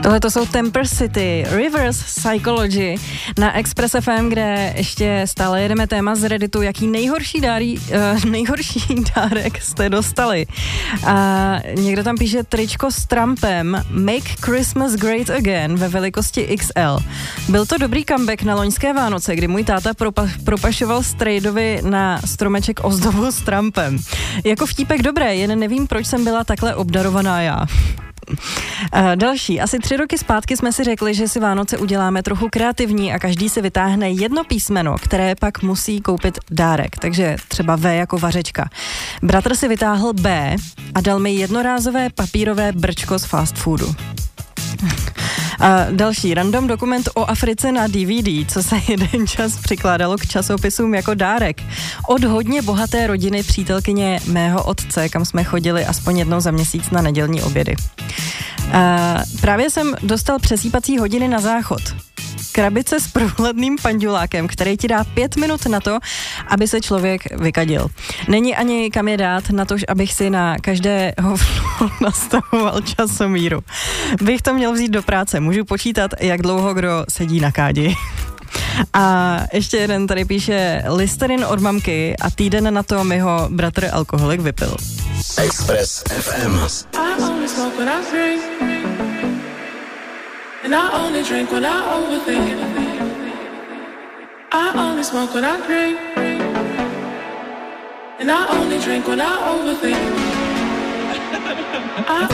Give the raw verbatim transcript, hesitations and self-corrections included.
Tohle to jsou Temper City, Reverse Psychology na Express F M, kde ještě stále jedeme téma z Redditu, jaký nejhorší, dárí, uh, nejhorší dárek jste dostali. A někdo tam píše tričko s Trumpem Make Christmas Great Again ve velikosti X L. Byl to dobrý comeback na loňské Vánoce, kdy můj táta propa- propašoval strejdovi na stromeček ozdobu s Trumpem. Jako vtípek dobré, jen nevím, proč jsem byla takhle obdarovaná já. Uh, další. Asi tři roky zpátky jsme si řekli, že si Vánoce uděláme trochu kreativní a každý si vytáhne jedno písmeno, které pak musí koupit dárek. Takže třeba V jako vařečka. Bratr si vytáhl B a dal mi jednorázové papírové brčko z fast foodu. A další random dokument o Africe na D V D, co se jeden čas přikládalo k časopisům jako dárek. Od hodně bohaté rodiny přítelkyně mého otce, kam jsme chodili aspoň jednou za měsíc na nedělní obědy. A právě jsem dostal přesýpací hodiny na záchod. Krabice s průhledným pandulákem, který ti dá pět minut na to, aby se člověk vykadil. Není ani kam je dát, na to, abych si na každé hovno nastavoval časomíru. Bych to měl vzít do práce. Můžu počítat, jak dlouho kdo sedí na kádi. A ještě jeden tady píše Listerin od mamky a týden na to mi ho bratr alkoholik vypil. Express F M. And I only drink when I overthink. I only smoke when I drink. And I only drink when I overthink. I